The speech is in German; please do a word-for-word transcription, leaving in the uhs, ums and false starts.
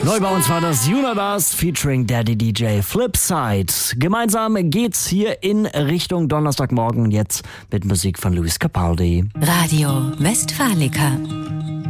Neu bei uns war das Universe featuring Daddy D J Flipside. Gemeinsam geht's hier in Richtung Donnerstagmorgen, jetzt mit Musik von Lewis Capaldi. Radio Westfalica.